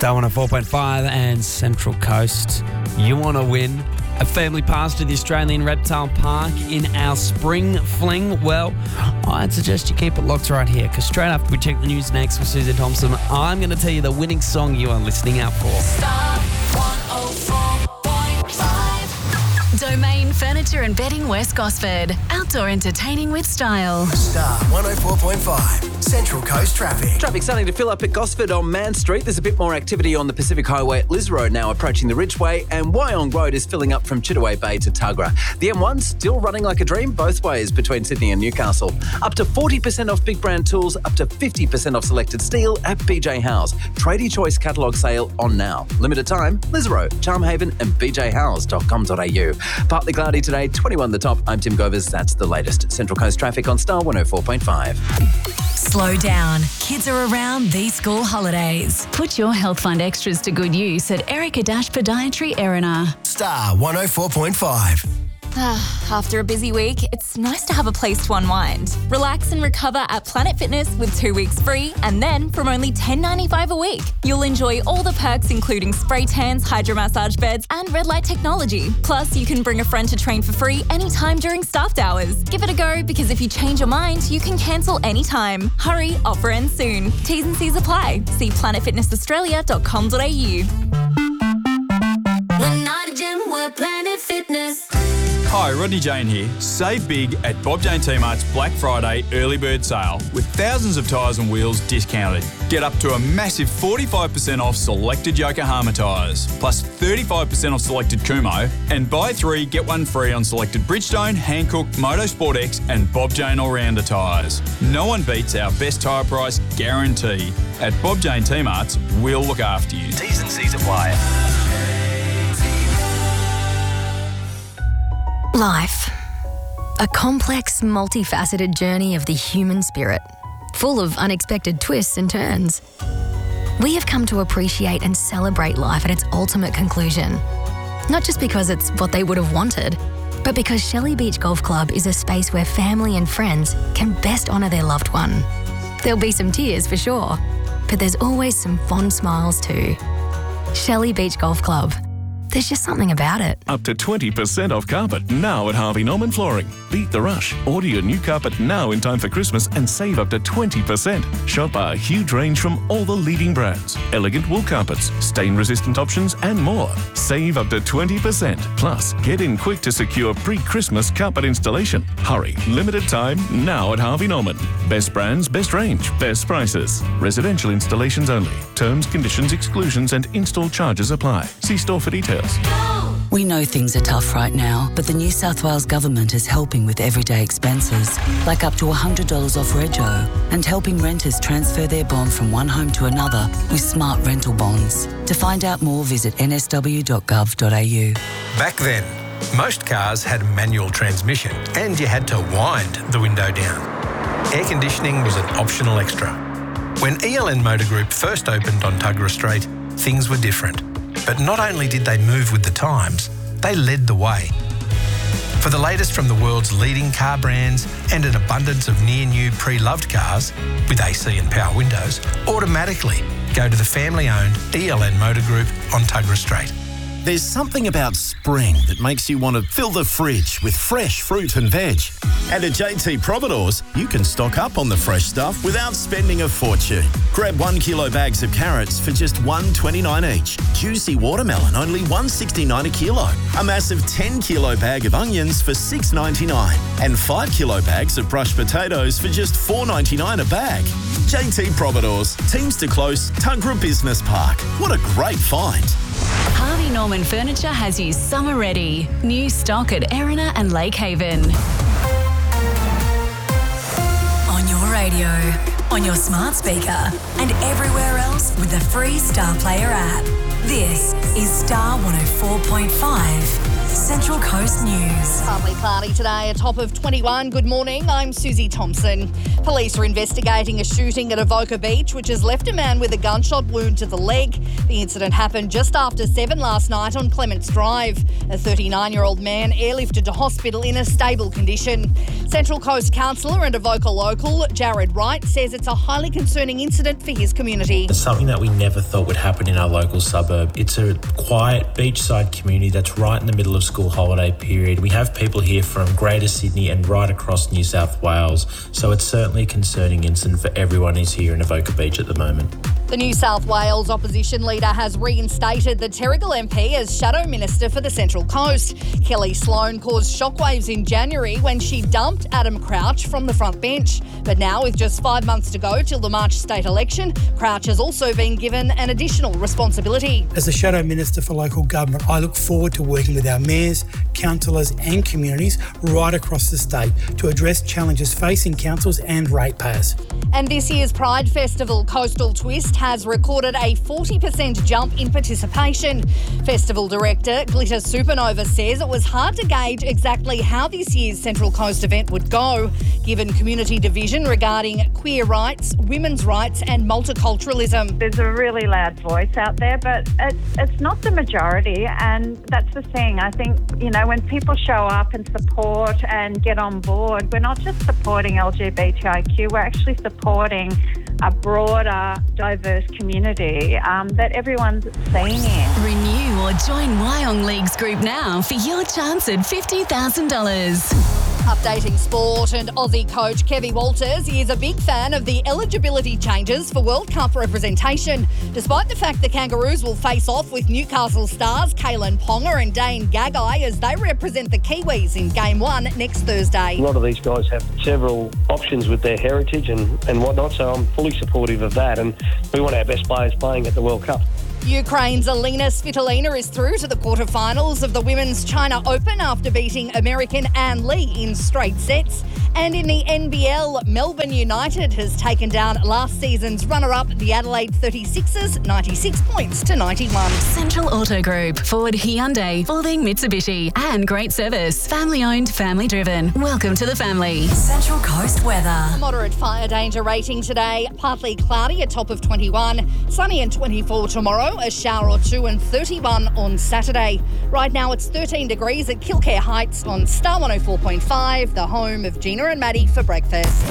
Star 104.5 and Central Coast. You want to win a family pass to the Australian Reptile Park in our spring fling? Well, I'd suggest you keep it locked right here, because straight after we check the news next with Susan Thompson, I'm going to tell you the winning song you are listening out for. Star 104.5. Domain Furniture and Bedding West Gosford. Outdoor entertaining with style. Star 104.5. Central Coast traffic. Traffic starting to fill up at Gosford on Man Street. There's a bit more activity on the Pacific Highway at Liz Road now approaching the Ridgeway, and Wyong Road is filling up from Chittaway Bay to Tuggerah. The M1 still running like a dream both ways between Sydney and Newcastle. Up to 40% off big brand tools, up to 50% off selected steel at BJ Howes. Tradie Choice catalogue sale on now. Limited time, Liz Road, Charmhaven and bjhowes.com.au. Partly cloudy today, 21 the top. I'm Tim Govers. That's the latest. Central Coast traffic on Star 104.5. Slow down. Kids are around these school holidays. Put your Health Fund extras to good use at Erica Dash Podiatry Erina. Star 104.5. After a busy week, it's nice to have a place to unwind. Relax and recover at Planet Fitness with 2 weeks free, and then from only $10.95 a week. You'll enjoy all the perks including spray tans, hydromassage beds and red light technology. Plus, you can bring a friend to train for free anytime during staffed hours. Give it a go, because if you change your mind, you can cancel anytime. Hurry, offer ends soon. T's and C's apply. See planetfitnessaustralia.com.au. We're not a gym, we're Planet Fitness. Hi, Rodney Jane here. Save big at Bob Jane T-Mart's Black Friday early bird sale with thousands of tyres and wheels discounted. Get up to a massive 45% off selected Yokohama tyres, plus 35% off selected Kumo, and buy 3, get 1 free on selected Bridgestone, Hankook, Motorsport X and Bob Jane All-Rounder tyres. No one beats our best tyre price guarantee. At Bob Jane T-Mart's, we'll look after you. T's and C's apply. Life. A complex, multifaceted journey of the human spirit, full of unexpected twists and turns. We have come to appreciate and celebrate life at its ultimate conclusion. Not just because it's what they would have wanted, but because Shelley Beach Golf Club is a space where family and friends can best honour their loved one. There'll be some tears for sure, but there's always some fond smiles too. Shelley Beach Golf Club. There's just something about it. Up to 20% off carpet now at Harvey Norman Flooring. Beat the rush. Order your new carpet now in time for Christmas and save up to 20%. Shop our huge range from all the leading brands. Elegant wool carpets, stain-resistant options and more. Save up to 20%. Plus, get in quick to secure pre-Christmas carpet installation. Hurry. Limited time now at Harvey Norman. Best brands, best range, best prices. Residential installations only. Terms, conditions, exclusions and install charges apply. See store for details. We know things are tough right now, but the New South Wales Government is helping with everyday expenses, like up to $100 off rego, and helping renters transfer their bond from one home to another with smart rental bonds. To find out more, visit nsw.gov.au. Back then, most cars had a manual transmission and you had to wind the window down. Air conditioning was an optional extra. When ELN Motor Group first opened on Tuggerah Street, things were different. But not only did they move with the times, they led the way. For the latest from the world's leading car brands and an abundance of near-new pre-loved cars with AC and power windows, automatically go to the family-owned ELN Motor Group on Tuggerah Street. There's something about spring that makes you want to fill the fridge with fresh fruit and veg. And at JT Providores, you can stock up on the fresh stuff without spending a fortune. Grab 1 kilo bags of carrots for just $1.29 each. Juicy watermelon, only $1.69 a kilo. A massive 10 kilo bag of onions for $6.99. And 5 kilo bags of brushed potatoes for just $4.99 a bag. JT Providores, Teamster Close, Tuggerah Business Park. What a great find. Harvey Norman Furniture has you summer ready. New stock at Erina and Lake Haven. On your radio, on your smart speaker, and everywhere else with the free Star Player app. This is Star 104.5 Central Coast News. Partly cloudy today, a top of 21. Good morning, I'm Susie Thompson. Police are investigating a shooting at Avoca Beach, which has left a man with a gunshot wound to the leg. The incident happened just after 7 last night on Clements Drive. A 39-year-old man airlifted to hospital in a stable condition. Central Coast councillor and Avoca local, Jared Wright, says it's a highly concerning incident for his community. It's something that we never thought would happen in our local suburb. It's a quiet beachside community that's right in the middle of school holiday period. We have people here from Greater Sydney and right across New South Wales, so it's certainly a concerning incident for everyone who's here in Avoca Beach at the moment. The New South Wales opposition leader has reinstated the Terrigal MP as Shadow Minister for the Central Coast. Kelly Sloan caused shockwaves in January when she dumped Adam Crouch from the front bench. But now, with just 5 months to go till the March state election, Crouch has also been given an additional responsibility. As the Shadow Minister for Local Government, I look forward to working with our mayors, councillors and communities right across the state to address challenges facing councils and ratepayers. And this year's Pride Festival Coastal Twist has recorded a 40% jump in participation. Festival director Glitter Supernova says it was hard to gauge exactly how this year's Central Coast event would go, given community division regarding queer rights, women's rights and multiculturalism. There's a really loud voice out there, but it's not the majority, and that's the thing. I think, when people show up and support and get on board, we're not just supporting LGBTIQ, we're actually supporting a broader, diverse community that everyone's seen in. Renew or join Wyong Leagues Group now for your chance at $50,000. Updating sport, and Aussie coach Kevin Walters is a big fan of the eligibility changes for World Cup representation, despite the fact the Kangaroos will face off with Newcastle stars Kalen Ponga and Dane Gagai as they represent the Kiwis in Game 1 next Thursday. A lot of these guys have several options with their heritage and whatnot, so I'm fully supportive of that, and we want our best players playing at the World Cup. Ukraine's Alina Svitolina is through to the quarterfinals of the Women's China Open after beating American Ann Lee in straight sets. And in the NBL, Melbourne United has taken down last season's runner-up, the Adelaide 36ers, 96 points to 91. Central Auto Group, Ford, Hyundai, Fording, Mitsubishi, and great service. Family-owned, family-driven. Welcome to the family. Central Coast weather. Moderate fire danger rating today. Partly cloudy, a top of 21. Sunny and 24 tomorrow. A shower or two and 31 on Saturday. Right now it's 13 degrees at Kilcare Heights on Star 104.5, the home of Gina and Maddie for breakfast.